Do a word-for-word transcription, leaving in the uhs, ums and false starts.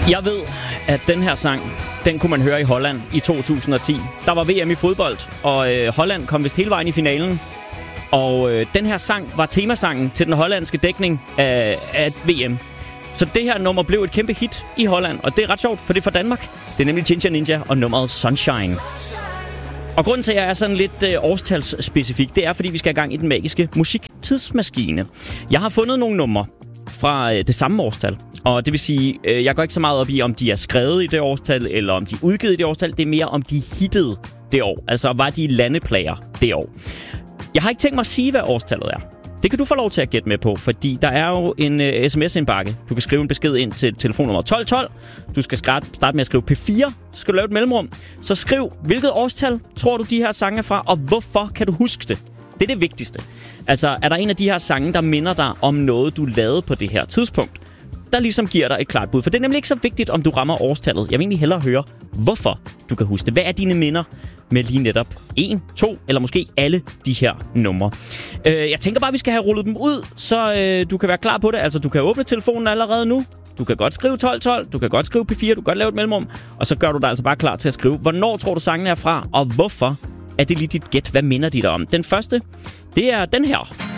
Jeg ved, at den her sang, den kunne man høre i Holland i to tusind og ti. Der var V M i fodbold, og øh, Holland kom vist hele vejen i finalen. Og øh, den her sang var temasangen til den hollandske dækning af, af V M. Så det her nummer blev et kæmpe hit i Holland, og det er ret sjovt, for det er fra Danmark. Det er nemlig Ginger Ninja og nummeret Sunshine. Og grunden til, at jeg er sådan lidt øh, årstalsspecifik, det er, fordi vi skal i gang i den magiske musiktidsmaskine. Jeg har fundet nogle numre fra øh, det samme årstal. Og det vil sige, øh, jeg går ikke så meget op i, om de er skrevet i det årstal, eller om de er udgivet i det årstal. Det er mere, om de hittede det år. Altså, var de landeplager det år. Jeg har ikke tænkt mig at sige, hvad årstallet er. Det kan du få lov til at gætte med på, fordi der er jo en uh, sms-indbakke. Du kan skrive en besked ind til telefonnummer tolv tolv. Du skal starte med at skrive P fire. Så skal du lave et mellemrum. Så skriv, hvilket årstal tror du, de her sange er fra, og hvorfor kan du huske det? Det er det vigtigste. Altså, er der en af de her sange, der minder dig om noget, du lavede på det her tidspunkt, der ligesom giver dig et klart bud? For det er nemlig ikke så vigtigt, om du rammer årstallet. Jeg vil egentlig hellere høre, hvorfor du kan huske det. Hvad er dine minder med lige netop en, to eller måske alle de her numre? Øh, jeg tænker bare, at vi skal have rullet dem ud, så øh, du kan være klar på det. Altså, du kan åbne telefonen allerede nu. Du kan godt skrive tolv tolv, du kan godt skrive P fire, du kan godt lave et mellemrum, og så gør du dig altså bare klar til at skrive, hvornår tror du sangen er fra, og hvorfor er det lige dit gæt? Hvad minder de dig om? Den første, det er den her.